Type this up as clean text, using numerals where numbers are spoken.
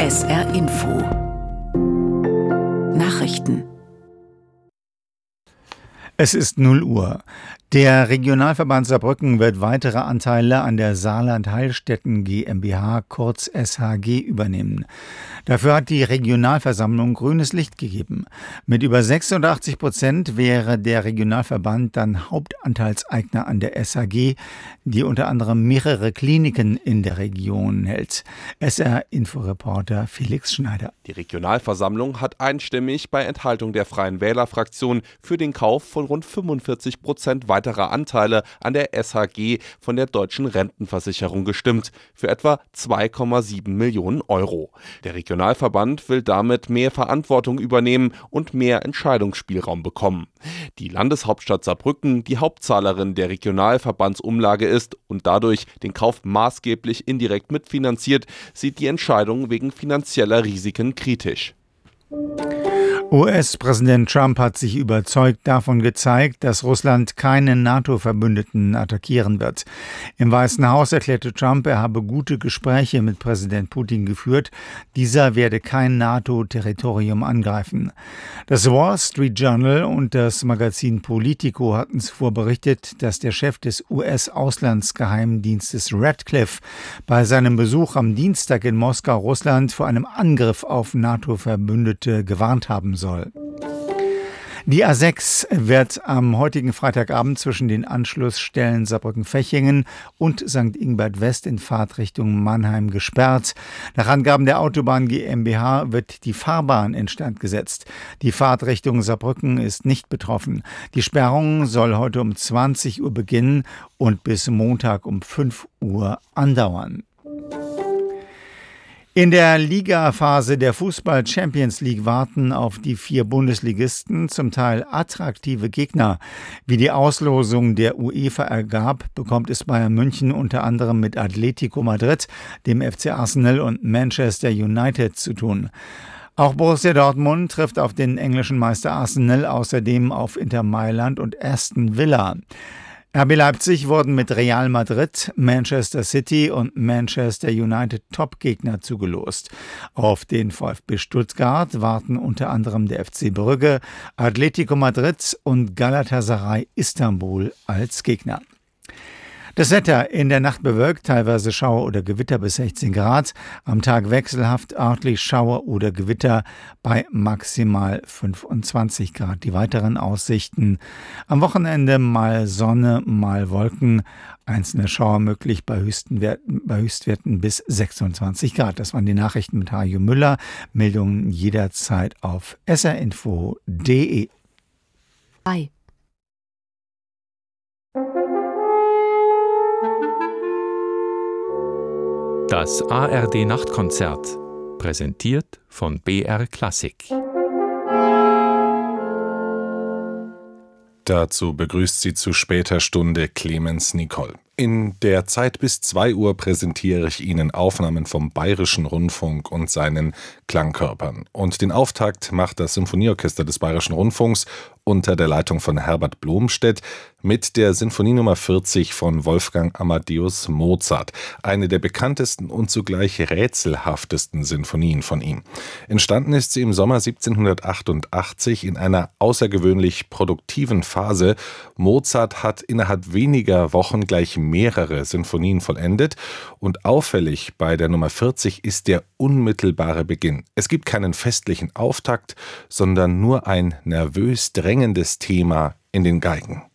SR Info Nachrichten. Es ist 0 Uhr. Der Regionalverband Saarbrücken wird weitere Anteile an der Saarland Heilstätten GmbH, kurz SHG, übernehmen. Dafür hat die Regionalversammlung grünes Licht gegeben. Mit über 86% wäre der Regionalverband dann Hauptanteilseigner an der SHG, die unter anderem mehrere Kliniken in der Region hält. SR-Inforeporter Felix Schneider. Die Regionalversammlung hat einstimmig bei Enthaltung der Freien Wähler-Fraktion für den Kauf von rund 45% weiterer Anteile an der SHG von der Deutschen Rentenversicherung gestimmt, für etwa 2,7 Millionen Euro. Der Regionalverband will damit mehr Verantwortung übernehmen und mehr Entscheidungsspielraum bekommen. Die Landeshauptstadt Saarbrücken, die Hauptzahlerin der Regionalverbandsumlage ist und dadurch den Kauf maßgeblich indirekt mitfinanziert, sieht die Entscheidung wegen finanzieller Risiken kritisch. US-Präsident Trump hat sich überzeugt davon gezeigt, dass Russland keinen NATO-Verbündeten attackieren wird. Im Weißen Haus erklärte Trump, er habe gute Gespräche mit Präsident Putin geführt. Dieser werde kein NATO-Territorium angreifen. Das Wall Street Journal und das Magazin Politico hatten zuvor berichtet, dass der Chef des US-Auslandsgeheimdienstes Radcliffe bei seinem Besuch am Dienstag in Moskau Russland vor einem Angriff auf NATO-Verbündete gewarnt haben soll. Die A6 wird am heutigen Freitagabend zwischen den Anschlussstellen Saarbrücken-Fechingen und St. Ingbert West in Fahrtrichtung Mannheim gesperrt. Nach Angaben der Autobahn GmbH wird die Fahrbahn instand gesetzt. Die Fahrtrichtung Saarbrücken ist nicht betroffen. Die Sperrung soll heute um 20 Uhr beginnen und bis Montag um 5 Uhr andauern. In der Ligaphase der Fußball-Champions League warten auf die 4 Bundesligisten zum Teil attraktive Gegner. Wie die Auslosung der UEFA ergab, bekommt es Bayern München unter anderem mit Atletico Madrid, dem FC Arsenal und Manchester United zu tun. Auch Borussia Dortmund trifft auf den englischen Meister Arsenal, außerdem auf Inter Mailand und Aston Villa. RB Leipzig wurden mit Real Madrid, Manchester City und Manchester United Topgegner zugelost. Auf den VfB Stuttgart warten unter anderem der FC Brügge, Atletico Madrid und Galatasaray Istanbul als Gegner. Das Wetter: in der Nacht bewölkt, teilweise Schauer oder Gewitter bis 16 Grad. Am Tag wechselhaft, örtlich Schauer oder Gewitter bei maximal 25 Grad. Die weiteren Aussichten: am Wochenende mal Sonne, mal Wolken. Einzelne Schauer möglich bei Höchstwerten bis 26 Grad. Das waren die Nachrichten mit Hajo Müller. Meldungen jederzeit auf srinfo.de. Das ARD-Nachtkonzert, präsentiert von BR Klassik. Dazu begrüßt sie zu später Stunde Clemens Nicol. In der Zeit bis 2 Uhr präsentiere ich Ihnen Aufnahmen vom Bayerischen Rundfunk und seinen Klangkörpern. Und den Auftakt macht das Symphonieorchester des Bayerischen Rundfunks unter der Leitung von Herbert Blomstedt mit der Sinfonie Nummer 40 von Wolfgang Amadeus Mozart, eine der bekanntesten und zugleich rätselhaftesten Sinfonien von ihm. Entstanden ist sie im Sommer 1788 in einer außergewöhnlich produktiven Phase. Mozart hat innerhalb weniger Wochen gleich mehrere Sinfonien vollendet und auffällig bei der Nummer 40 ist der unmittelbare Beginn. Es gibt keinen festlichen Auftakt, sondern nur ein nervös drängendes Thema in den Geigen.